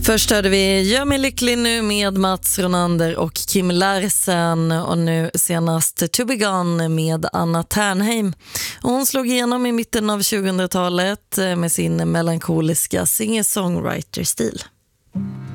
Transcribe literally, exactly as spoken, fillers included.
Först hörde vi Gör mig lycklig nu med Mats Ronander och Kim Larsen, och nu senast To Be Gone med Anna Ternheim. Och hon slog igenom i mitten av tjugohundratalet med sin melankoliska singer-songwriter-stil.